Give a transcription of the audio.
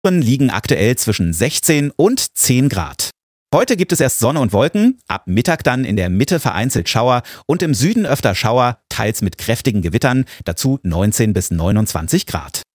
liegen aktuell zwischen 16 und 10 Grad. Heute gibt es erst Sonne und Wolken, ab Mittag dann in der Mitte vereinzelt Schauer und im Süden öfter Schauer, teils mit kräftigen Gewittern, dazu 19 bis 29 Grad.